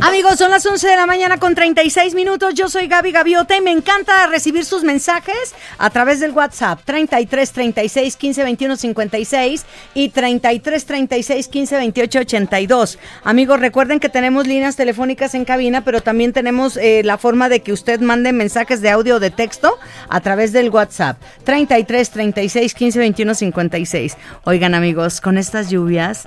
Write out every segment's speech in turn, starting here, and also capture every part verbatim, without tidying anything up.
Amigos, son las once de la mañana con treinta y seis minutos. Yo soy Gaby Gaviota y me encanta recibir sus mensajes a través del WhatsApp treinta y tres, treinta y seis, quince, veintiuno, cincuenta y seis y treinta y tres, treinta y seis, quince, veintiocho, ochenta y dos. Amigos, recuerden que tenemos líneas telefónicas en cabina, pero también tenemos eh, la forma de que usted mande mensajes de audio o de texto a través del WhatsApp treinta y tres, treinta y seis, quince, veintiuno, cincuenta y seis. Oigan, amigos, con estas lluvias...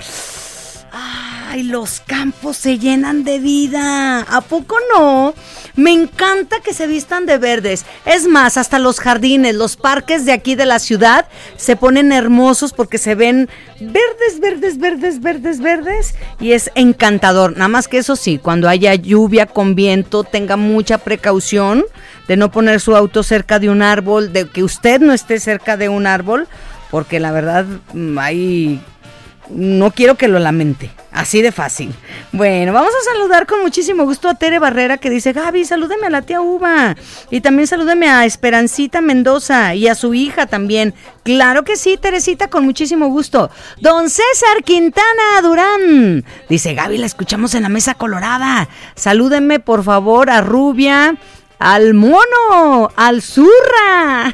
¡ay, los campos se llenan de vida! ¿A poco no? Me encanta que se vistan de verdes. Es más, hasta los jardines, los parques de aquí de la ciudad se ponen hermosos porque se ven verdes, verdes, verdes, verdes, verdes. Y es encantador. Nada más que eso sí, cuando haya lluvia con viento, tenga mucha precaución de no poner su auto cerca de un árbol, de que usted no esté cerca de un árbol, porque la verdad hay... no quiero que lo lamente, así de fácil. Bueno, vamos a saludar con muchísimo gusto a Tere Barrera, que dice: Gaby, salúdeme a la tía Uva, y también salúdeme a Esperancita Mendoza y a su hija también. Claro que sí, Teresita, con muchísimo gusto. Don César Quintana Durán dice: Gaby, la escuchamos en la Mesa Colorada, salúdenme por favor a Rubia, al Mono, al Zurra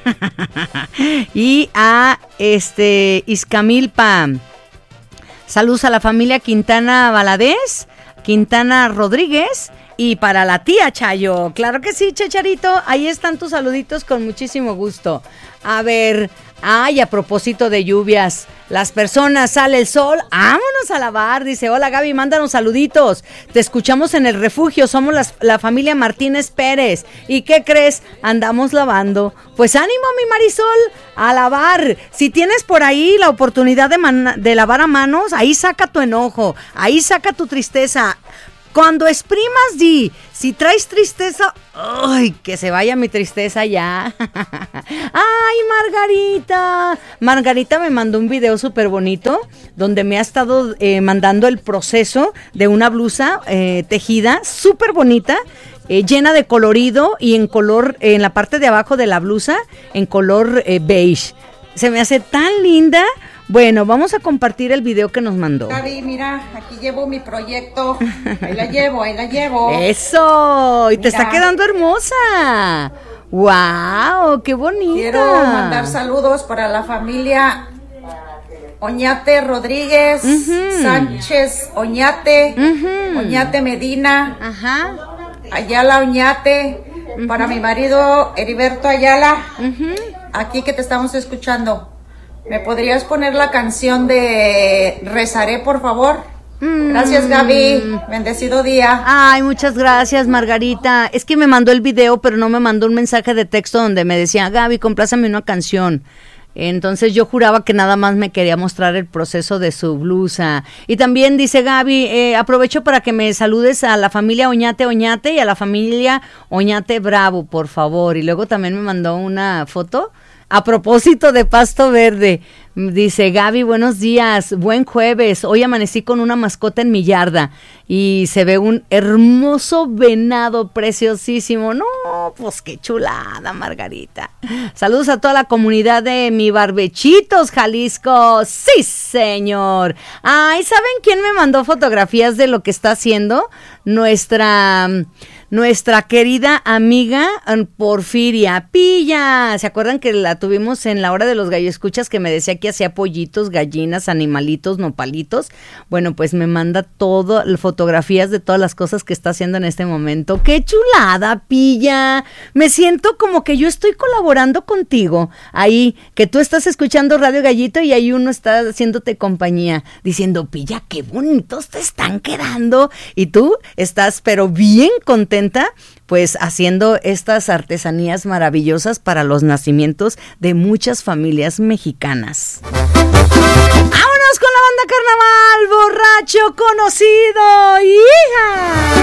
y a este Izcamilpa. Saludos a la familia Quintana Valadez, Quintana Rodríguez y para la tía Chayo. Claro que sí, Checharito, ahí están tus saluditos con muchísimo gusto. A ver, ay, a propósito de lluvias, las personas, sale el sol, vámonos a lavar. Dice: hola Gaby, mándanos saluditos, te escuchamos en el refugio, somos las, la familia Martínez Pérez. ¿Y qué crees? Andamos lavando. Pues ánimo, mi Marisol, a lavar. Si tienes por ahí la oportunidad de, man- de lavar a manos, ahí saca tu enojo, ahí saca tu tristeza. Cuando exprimas, di, si traes tristeza, ¡ay, que se vaya mi tristeza ya! ¡Ay, Margarita! Margarita me mandó un video súper bonito donde me ha estado eh, mandando el proceso de una blusa eh, tejida, súper bonita, eh, llena de colorido y en color, eh, en la parte de abajo de la blusa, en color eh, beige. Se me hace tan linda. Bueno, vamos a compartir el video que nos mandó. Gaby, mira, aquí llevo mi proyecto. Ahí la llevo, ahí la llevo. ¡Eso! Y mira, te está quedando hermosa. ¡Wow! ¡Qué bonita! Quiero mandar saludos para la familia Oñate Rodríguez, uh-huh. Sánchez Oñate, uh-huh. Oñate Medina, uh-huh. Ayala Oñate, uh-huh. Para mi marido Heriberto Ayala, uh-huh. Aquí que te estamos escuchando. ¿Me podrías poner la canción de Rezaré, por favor? Mm. Gracias, Gaby. Bendecido día. Ay, muchas gracias, Margarita. Es que me mandó el video, pero no me mandó un mensaje de texto donde me decía: Gaby, complázame una canción. Entonces yo juraba que nada más me quería mostrar el proceso de su blusa. Y también dice Gaby, eh, aprovecho para que me saludes a la familia Oñate Oñate y a la familia Oñate Bravo, por favor. Y luego también me mandó una foto a propósito de Pasto Verde. Dice: Gaby, buenos días, buen jueves, hoy amanecí con una mascota en mi yarda y se ve un hermoso venado preciosísimo. No, pues qué chulada, Margarita. Saludos a toda la comunidad de Mi Barbechitos, Jalisco. Sí, señor. Ay, ¿saben quién me mandó fotografías de lo que está haciendo? Nuestra... Nuestra querida amiga Porfiria Pilla. ¿Se acuerdan que la tuvimos en la hora de los gallo escuchas, que me decía que hacía pollitos, gallinas, animalitos, nopalitos? Bueno, pues me manda todo, fotografías de todas las cosas que está haciendo en este momento. ¡Qué chulada, Pilla! Me siento como que yo estoy colaborando contigo. Ahí, que tú estás escuchando Radio Gallito y ahí uno está haciéndote compañía, diciendo: Pilla, qué bonitos te están quedando. Y tú estás, pero bien contenta, pues haciendo estas artesanías maravillosas para los nacimientos de muchas familias mexicanas. ¡Vámonos con la banda Carnaval! ¡Borracho conocido! ¡Hija!